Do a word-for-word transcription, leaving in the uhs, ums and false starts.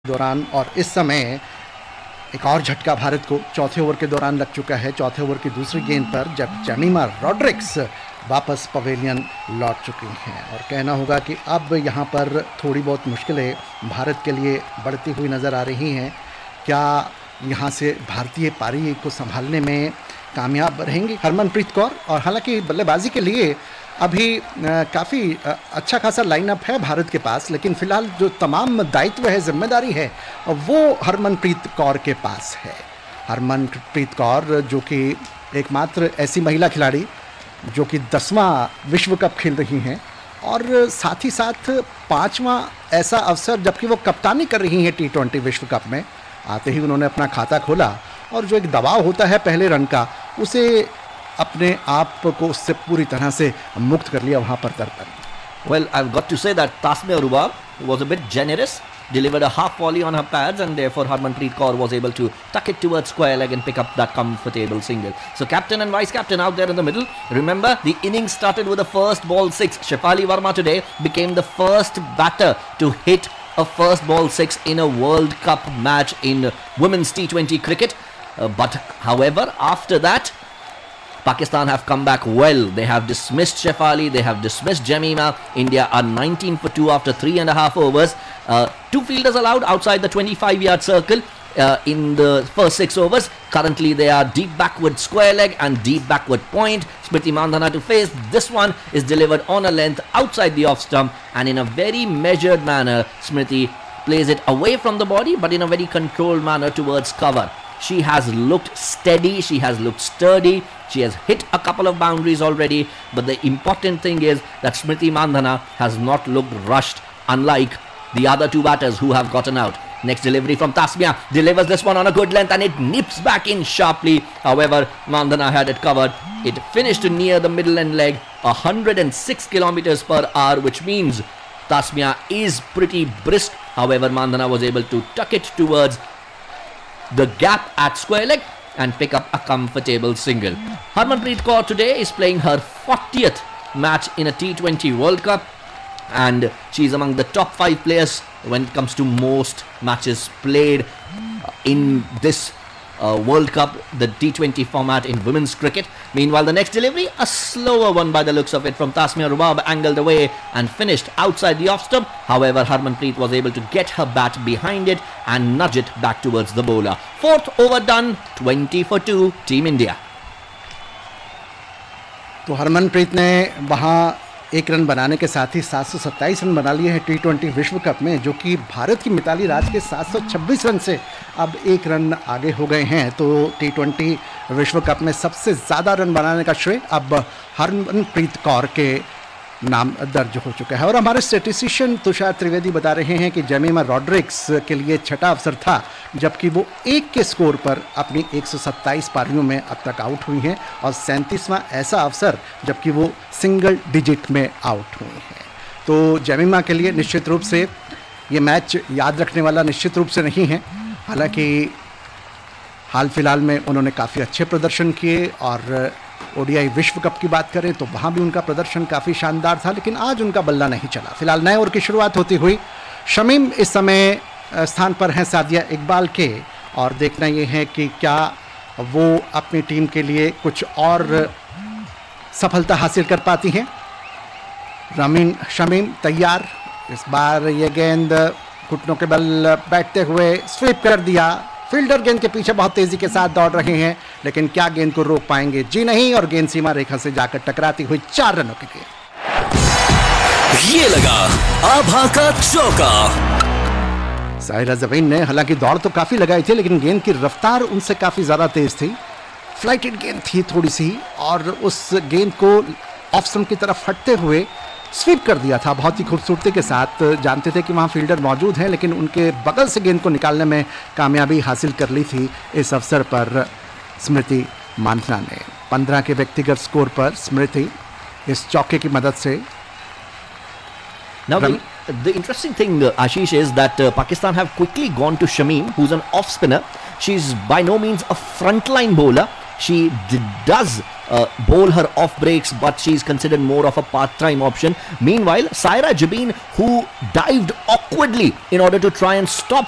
दौरान और इस समय एक और झटका भारत को चौथे ओवर के दौरान लग चुका है। चौथे ओवर की दूसरी गेंद पर जब जेमिमा रॉड्रिक्स वापस पवेलियन लौट चुकी हैं और कहना होगा कि अब यहाँ पर थोड़ी बहुत मुश्किलें भारत के लिए बढ़ती हुई नज़र आ रही हैं। क्या यहाँ से भारतीय पारी को संभालने में कामयाब रहेंगी हरमनप्रीत कौर? और हालांकि बल्लेबाजी के लिए अभी काफ़ी अच्छा खासा लाइनअप है भारत के पास, लेकिन फिलहाल जो तमाम दायित्व है, जिम्मेदारी है, वो हरमनप्रीत कौर के पास है। हरमनप्रीत कौर जो कि एकमात्र ऐसी महिला खिलाड़ी जो कि दसवां विश्व कप खेल रही हैं और साथ ही साथ पांचवां ऐसा अवसर जबकि वो कप्तानी कर रही हैं टी ट्वेंटी विश्व कप में। आते ही उन्होंने अपना खाता खोला और जो एक दबाव होता है पहले रन का, उसे अपने आप को उससे पूरी तरह से मुक्त कर लिया वहां पर तरपन। Well, I've got to say that Tasmia Rubab was a bit generous, delivered a half volley on her pads, and therefore Harmanpreet Kaur was able to tuck it towards square leg and pick up that comfortable single. So captain and vice captain out there in the middle. Remember, the innings started with a first ball six. Shefali Verma today became the first batter to hit a first ball six in a World Cup match in women's T twenty cricket. Uh, but however, after that, Pakistan have come back well. They have dismissed Shefali, they have dismissed Jemima. India are nineteen for two after three and a half overs. Uh, two fielders allowed outside the twenty-five yard circle uh, in the first six overs. Currently they are deep backward square leg and deep backward point. Smriti Mandhana to face. This one is delivered on a length outside the off stump, and in a very measured manner Smriti plays it away from the body but in a very controlled manner towards cover. She has looked steady, she has looked sturdy, she has hit a couple of boundaries already, but the important thing is that Smriti Mandhana has not looked rushed, unlike the other two batters who have gotten out. Next delivery from Tasmia, delivers this one on a good length and it nips back in sharply. However, Mandhana had it covered. It finished near the middle end leg, one hundred six kilometers per hour, which means Tasmia is pretty brisk. However, Mandhana was able to tuck it towards the gap at square leg and pick up a comfortable single. Harmanpreet Kaur today is playing her fortieth match in a T twenty World Cup, and she's among the top five players when it comes to most matches played in this uh, World Cup, the T twenty format in women's cricket. Meanwhile, the next delivery, a slower one by the looks of it from Tasmia Rubab, angled away and finished outside the off stump. However, Harmanpreet was able to get her bat behind it and nudge it back towards the bowler. Fourth over done, twenty for two, Team India. तो हरमनप्रीत ने वहाँ एक run बनाने के साथ ही सात सौ सत्ताईस रन बना लिए हैं टी ट्वेंटी विश्व कप में, जो कि भारत की मिताली राज के सात सौ छब्बीस रन से अब एक रन आगे हो गए हैं। तो टी ट्वेंटी विश्व कप में सबसे ज़्यादा रन बनाने का श्रेय अब हरमनप्रीत कौर के नाम दर्ज हो चुका है। और हमारे स्टैटिस्टिशियन तुषार त्रिवेदी बता रहे हैं कि जेमिमा रॉड्रिक्स के लिए छठा अवसर था जबकि वो एक के स्कोर पर अपनी एक सौ सत्ताईस पारियों में अब तक आउट हुई हैं और सैंतीसवां ऐसा अवसर जबकि वो सिंगल डिजिट में आउट हुई हैं। तो जेमिमा के लिए निश्चित रूप से ये मैच याद रखने वाला निश्चित रूप से नहीं है। हालांकि हाल फिलहाल में उन्होंने काफ़ी अच्छे प्रदर्शन किए और ओडीआई विश्व कप की बात करें तो वहाँ भी उनका प्रदर्शन काफ़ी शानदार था, लेकिन आज उनका बल्ला नहीं चला। फिलहाल नए ओवर की शुरुआत होती हुई शमीम इस समय स्थान पर हैं सादिया इकबाल के, और देखना ये है कि क्या वो अपनी टीम के लिए कुछ और सफलता हासिल कर पाती हैं। रमीन शमीम तैयार, इस बार ये गेंद घुटनों के बल बैठते हुए स्वीप कर दिया। फील्डर गेंद के पीछे बहुत तेजी के साथ दौड़ रहे हैं, लेकिन क्या गेंद को रोक पाएंगे? जी नहीं, और गेंद सीमा रेखा से जाकर टकराती हुई चार रनों की गेंद। ये लगा आभा का चौका। साहिरा जवीन ने हालांकि दौड़ तो काफी लगाई थी, लेकिन गेंद की रफ्तार उनसे काफी ज्यादा तेज थी। फ्लाइटेड गेंद थी थोड़ी सी, और उस गेंद को ऑफ स्टंप की तरफ हटते हुए स्वीप कर दिया था बहुत ही खूबसूरती के साथ। जानते थे कि वहाँ फील्डर मौजूद हैं, लेकिन उनके बगल से गेंद को निकालने में कामयाबी हासिल कर ली थी इस अवसर पर स्मृति मांधना ने। पंद्रह के व्यक्तिगत स्कोर पर स्मृति इस चौके की मदद से। Now the, the interesting thing, uh, Ashish, is that uh, Pakistan have quickly gone to Shamim, who's an off spinner. She's by no means a frontline bowler. She d- does uh, bowl her off breaks, but she's considered more of a part-time option. Meanwhile, Saira Jabin, who dived awkwardly in order to try and stop